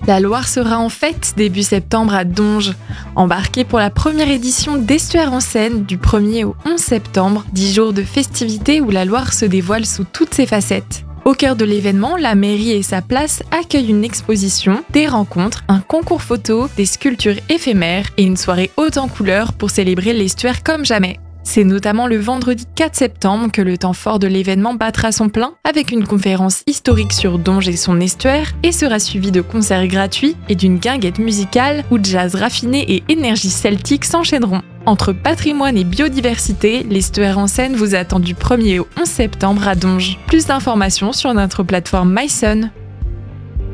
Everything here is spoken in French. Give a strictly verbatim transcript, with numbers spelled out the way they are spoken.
La Loire sera en fête début septembre à Donges. Embarquez pour la première édition d'Estuaires en scène du premier au onze septembre, dix jours de festivités où la Loire se dévoile sous toutes ses facettes. Au cœur de l'événement, la mairie et sa place accueillent une exposition, des rencontres, un concours photo, des sculptures éphémères et une soirée haute en couleurs pour célébrer l'estuaire comme jamais. C'est notamment le vendredi quatre septembre que le temps fort de l'événement battra son plein avec une conférence historique sur Donges et son estuaire et sera suivi de concerts gratuits et d'une guinguette musicale où jazz raffiné et énergie celtique s'enchaîneront. Entre patrimoine et biodiversité, l'Estuaires en scène vous attend du premier au onze septembre à Donges. Plus d'informations sur notre plateforme mysun.